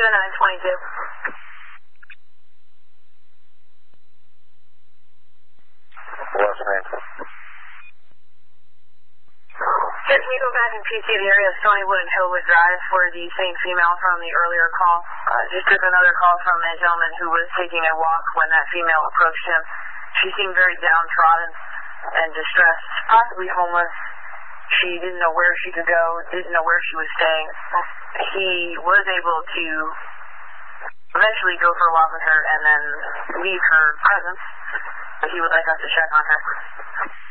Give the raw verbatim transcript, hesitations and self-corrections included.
two nine twenty-two. What's the name? Sir, can you go back and P C the area of Stonywood and Hillwood Drive for the same female from the earlier call? Uh, just took another call from a gentleman who was taking a walk when that female approached him. She seemed very downtrodden and distressed, possibly homeless. She didn't know where she could go, didn't know where she was staying. He was able to eventually go for a walk with her and then leave her presence, but he would like us to check on her.